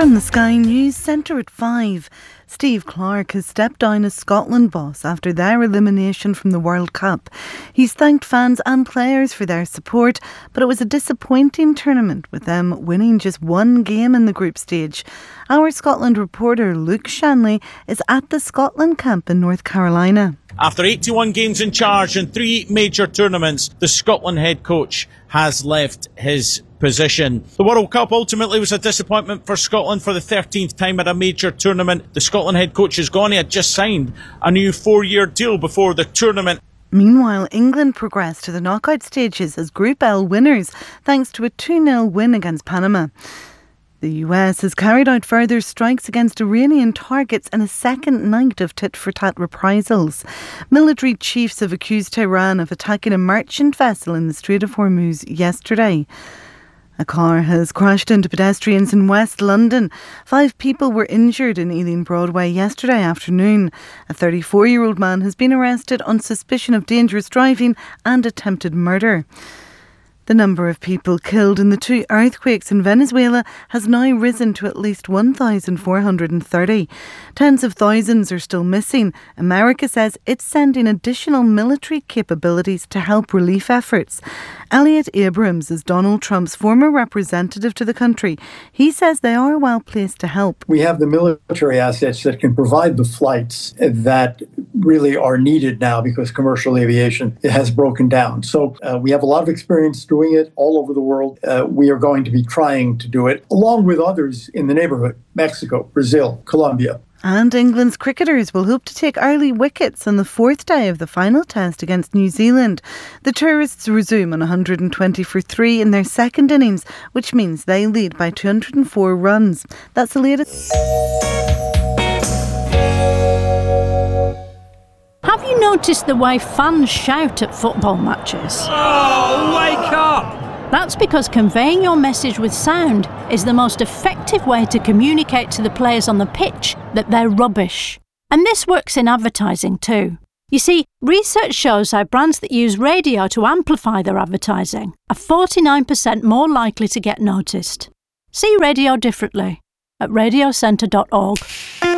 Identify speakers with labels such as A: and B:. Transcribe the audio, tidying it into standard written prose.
A: From the Sky News Centre at 5, Steve Clarke has stepped down as Scotland boss after their elimination from the World Cup. He's thanked fans and players for their support, but it was a disappointing tournament with them winning just one game in the group stage. Our Scotland reporter Luke Shanley is at the Scotland camp in North Carolina.
B: After 81 games in charge in 3 major tournaments, the Scotland head coach has left his position. The World Cup ultimately was a disappointment for Scotland for the 13th time at a major tournament. The Scotland head coach is gone. He had just signed a new 4-year deal before the tournament.
A: Meanwhile, England progressed to the knockout stages as Group L winners thanks to a 2-0 win against Panama. The US has carried out further strikes against Iranian targets in a second night of tit-for-tat reprisals. Military chiefs have accused Tehran of attacking a merchant vessel in the Strait of Hormuz yesterday. A car has crashed into pedestrians in West London. 5 people were injured in Ealing Broadway yesterday afternoon. A 34-year-old man has been arrested on suspicion of dangerous driving and attempted murder. The number of people killed in the 2 earthquakes in Venezuela has now risen to at least 1,430. Tens of thousands are still missing. America says it's sending additional military capabilities to help relief efforts. Elliot Abrams is Donald Trump's former representative to the country. He says they are well placed to help.
C: We have the military assets that can provide the flights that really are needed now because commercial aviation has broken down. So we have a lot of experience doing it all over the world. We are going to be trying to do it along with others in the neighborhood: Mexico, Brazil, Colombia.
A: And England's cricketers will hope to take early wickets on the 4th day of the final test against New Zealand. The tourists resume on 120 for 3 in their second innings, which means they lead by 204 runs. That's the latest.
D: Have you noticed the way fans shout at football matches?
E: Oh, wake up!
D: That's because conveying your message with sound is the most effective way to communicate to the players on the pitch that they're rubbish. And this works in advertising too. You see, research shows how brands that use radio to amplify their advertising are 49% more likely to get noticed. See radio differently at radiocentre.org.